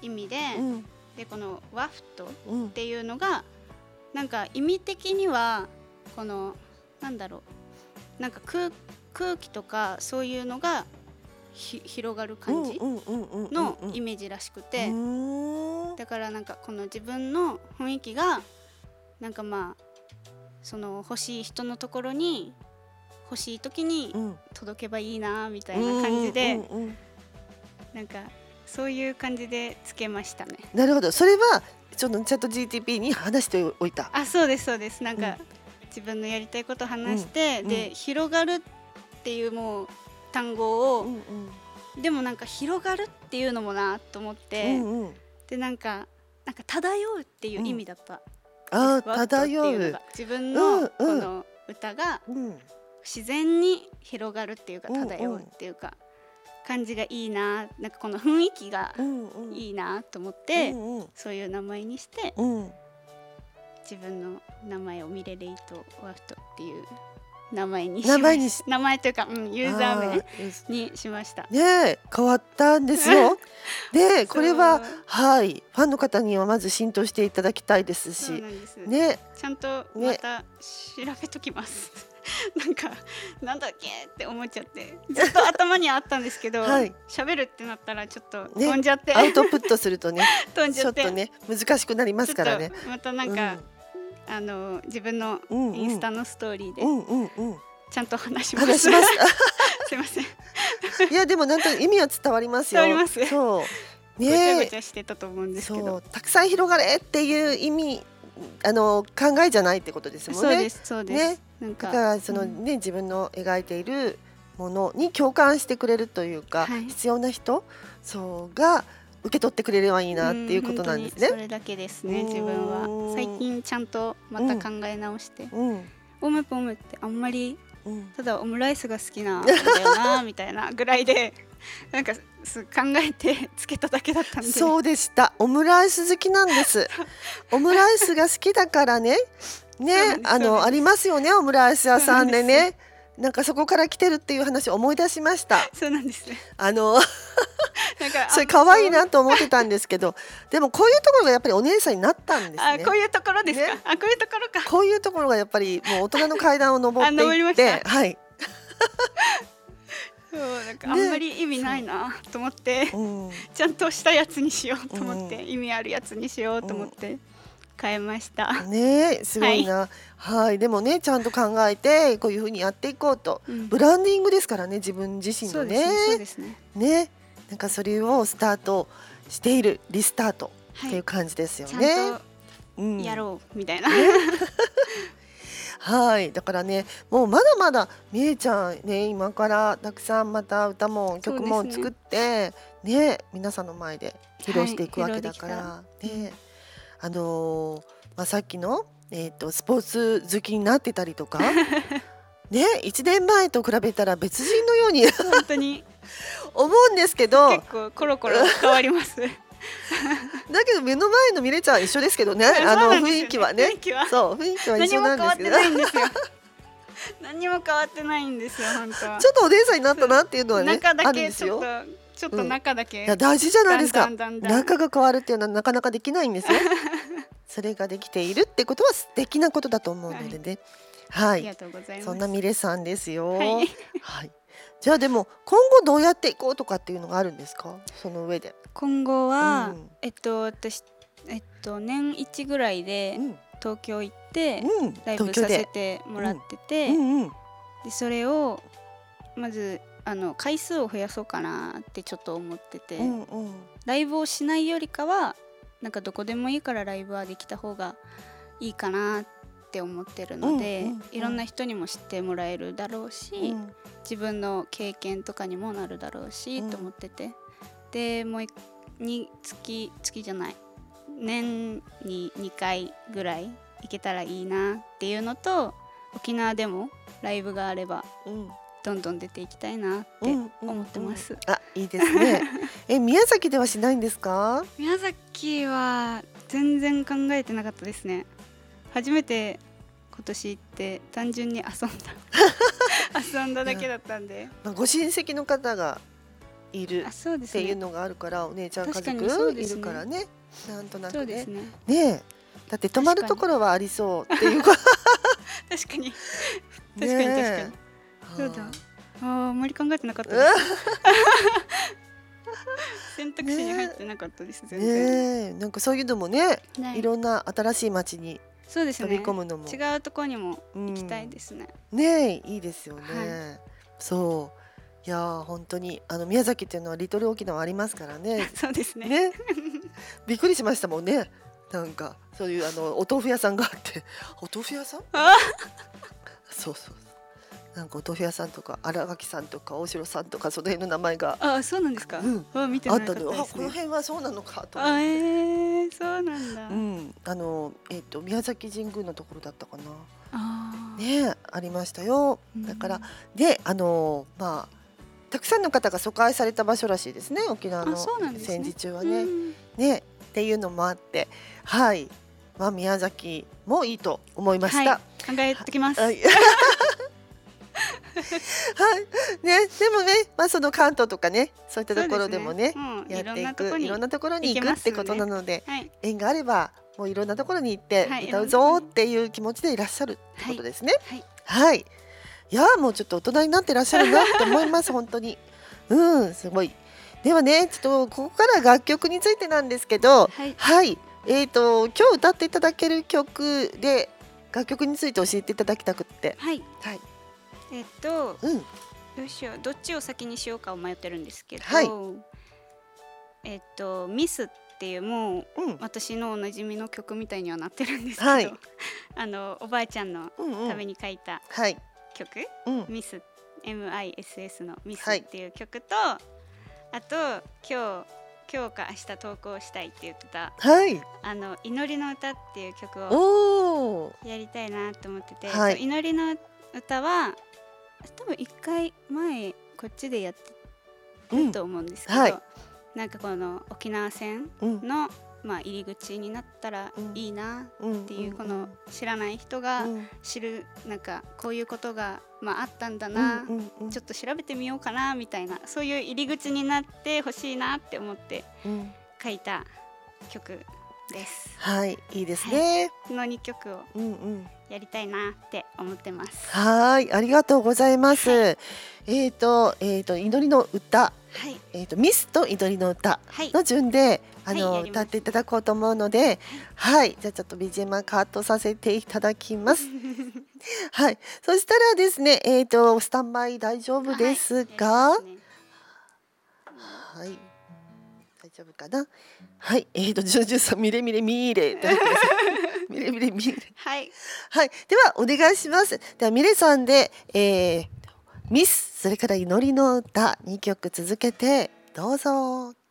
意味で、でこのワフトうんっていうのがなんか意味的にはこのなんだろう、なんか空気とかそういうのが広がる感じのイメージらしくて、だからなんかこの自分の雰囲気がなんかまあその欲しい人のところに欲しい時に届けばいいなみたいな感じで、なんかそういう感じでつけましたね。 なるほど。それはちょっとチャット GTP に話しておいた。 あ、そうですそうです。なんか、自分のやりたいことを話して、で広がるっていうもう単語を、でもなんか広がるっていうのもなと思って、でなんか漂うっていう意味だった。 漂う。 自分のこの歌が自然に広がるっていうか、漂うっていうか感じがいいな、なんかこの雰囲気がいいなと思って、そういう名前にして、自分の名前をミレレイトワフトっていう名前にしました。名前というか、ユーザー名にしました。 ね、変わったんですよ。でこれははいファンの方にはまず浸透していただきたいですし、ね、 ちゃんとまた調べときます。なんかなんだっけって思っちゃってずっと頭にあったんですけど、喋るってなったらちょっと飛んじゃって、 アウトプットするとね飛んじゃってちょっとね難しくなりますからね。 またなんか、自分のインスタのストーリーでちゃんと話します。すいません。 いやでもなんと意味は伝わりますよ。 伝わります。 そうごちゃごちゃしてたと思うんですけど、 たくさん広がれっていう意味考えじゃないってことですもんね。 そうですそうです。 だからそのね、自分の描いているものに共感してくれるというか、必要な人そうが受け取ってくれればいいなっていうことなんですね。 それだけですね。自分は最近ちゃんとまた考え直して、オムポムってあんまりただオムライスが好きなんだよなみたいなぐらいでなんか考えてつけただけだったんで。 そうでした。オムライス好きなんです。オムライスが好きだからねありますよね、オムライス屋さんでね。なんかそこから来てるっていう話を思い出しました。 そうなんですね。 それ可愛いなと思ってたんですけど、でもこういうところがやっぱりお姉さんになったんですね。 こういうところですか。こういうところか。 こういうところがやっぱりもう大人の階段を上っていって、はい。 なんかあんまり意味ないなと思って、ちゃんとしたやつにしようと思って、意味あるやつにしようと思って変えました。 ね、すごいな。はい、でもねちゃんと考えてこういう風にやっていこうと、ブランディングですからね、自分自身のね。 そうですね。 なんかそれをスタートしているリスタートっていう感じですよね。 ちゃんとやろうみたいな。 はい、だからねもうまだまだみえちゃんね今からたくさんまた歌も曲も作ってね皆さんの前で披露していくわけだからね、さっきのスポーツ好きになってたりとかね1年前と比べたら別人のように本当に思うんですけど、 結構コロコロ変わります。 だけど目の前のミレちゃんは一緒ですけどね、雰囲気はね、そう雰囲気は一緒なんですけど、 何も変わってないんですよ本当は。 ちょっとお姉さんになったなっていうのはねあるんですよ。 ちょっと中だけ、 いや大事じゃないですか。中が変わるっていうのはなかなかできないんですよ。それができているってことは素敵なことだと思うのでね。はい。そんなミレさんですよ。はい。じゃあでも今後どうやっていこうとかっていうのがあるんですか？その上で。 今後は私年1ぐらいで東京行ってライブさせてもらってて、でそれをまず回数を増やそうかなってちょっと思ってて、ライブをしないよりかはなんかどこでもいいからライブはできた方がいいかなって思ってるので、いろんな人にも知ってもらえるだろうし、自分の経験とかにもなるだろうしと思ってて、でもう月じゃない年に2回ぐらい行けたらいいなっていうのと、沖縄でもライブがあればどんどん出ていきたいなって思ってます。 あ、いいですね。宮崎ではしないんですか？ 宮崎は全然考えてなかったですね。初めて今年行って単純に遊んだだけだったんで。 ご親戚の方がいるっていうのがあるから、お姉ちゃん家族いるからね、なんとなくね。ね、だって泊まるところはありそうっていうか確かにそうだ。あんまり考えてなかったです選択肢に入ってなかったです全然。 なんかそういうのもね、いろんな新しい街に飛び込むのも、 違うところにも行きたいですね。 ね、いいですよね。そう、いや本当に宮崎っていうのはリトル沖縄ありますからね。 そうですね。 びっくりしましたもんね。なんかそういうお豆腐屋さんがあって、お豆腐屋さん？そうそう。なんかお豆腐屋さんとか新垣さんとか大城さんとかその辺の名前がそうなんですか。見てあったなかったですね。 この辺はそうなのかと思って。 そうなんだ。宮崎神宮のところだったかな。ね、ありましたよ。だからでまあたくさんの方が疎開された場所らしいですね、沖縄の戦時中はね。ねっていうのもあって、はい、まあ宮崎もいいと思いました。 考えてきます。 はいね、でもね、まあその関東とかね、そういったところでもね、やっていく、いろんなところに行くってことなので、縁があればもういろんなところに行って歌うぞっていう気持ちでいらっしゃるってことですね。はい、いやもうちょっと大人になってらっしゃるなって思います本当に。すごい。ではね、ちょっとここから楽曲についてなんですけど、はい、今日歌っていただける曲で楽曲について教えていただきたくって。はい。 どうしよう、どっちを先にしようかを迷ってるんですけど、ミスっていうもう、私のおなじみの曲みたいにはなってるんですけど、おばあちゃんのために書いた曲、ミス MISS のミスっていう曲と、あと今日か明日投稿したいって言ってた、祈りの歌っていう曲をやりたいなと思ってて、祈りの歌は多分1回前こっちでやってると思うんですけど、なんかこの沖縄戦の、入り口になったらいいなっていう、この知らない人が知る、なんかこういうことが、あったんだな、ちょっと調べてみようかなみたいな、そういう入り口になってほしいなって思って書いた曲です。 はい、いいですね。 この2曲をやりたいなって思ってます。 はい、ありがとうございます。祈りの歌、ミスと祈りの歌の順で歌っていただこうと思うので、はい、じゃあちょっと BGM カットさせていただきます。はい、そしたらですね、スタンバイ大丈夫ですが、はい。大丈夫かな。はい、ジュンジュンさんミレミレミーレって入ってます。ミレミレミーレ。はい、はい、ではお願いします。ではミレさんで、ミス、それから祈りの歌2曲続けてどうぞ。